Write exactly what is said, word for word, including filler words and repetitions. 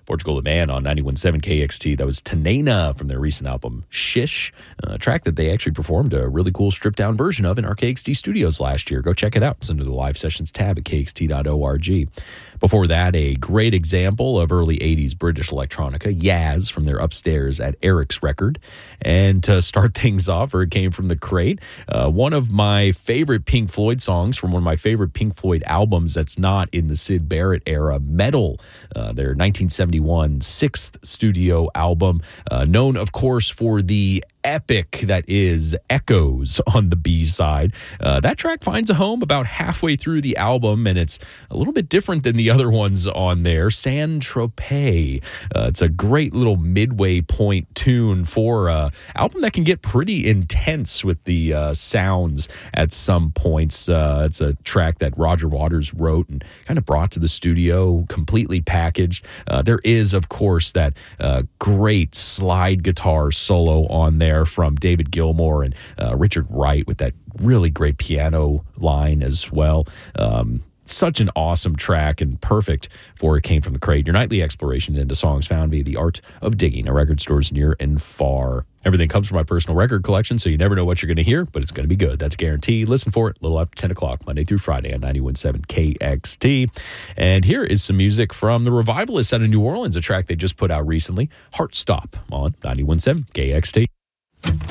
Portugal the Man on ninety-one point seven K X T. That was Tanena from their recent album Shish, a track that they actually performed a really cool stripped-down version of in our K X T studios last year. Go check it out. It's under the live sessions tab at K X T dot org. Before that, a great example of early eighties British electronica, Yaz from their Upstairs at Eric's record. And to start things off, or it came from the crate, uh, one of my favorite Pink Floyd songs from one of my favorite Pink Floyd albums that's not in the Syd Barrett era, Metal, uh, their nineteen seventy-one sixth studio album, uh, known, of course, for the epic that is Echoes on the B-side. Uh, that track finds a home about halfway through the album, and it's a little bit different than the other ones on there. Saint Tropez. Uh, it's a great little midway point tune for an album that can get pretty intense with the uh, sounds at some points. Uh, it's a track that Roger Waters wrote and kind of brought to the studio, completely packaged. Uh, there is, of course, that uh, great slide guitar solo on there from David Gilmour and uh, Richard Wright with that really great piano line as well. Um, such an awesome track and perfect for It Came From the Crate, your nightly exploration into songs found via the art of digging at record stores near and far. Everything comes from my personal record collection, so you never know what you're going to hear, but it's going to be good. That's guaranteed. Listen for it a little after ten o'clock, Monday through Friday on ninety-one point seven K X T. And here is some music from the Revivalists out of New Orleans, a track they just put out recently, Heart Stop on ninety-one point seven K X T.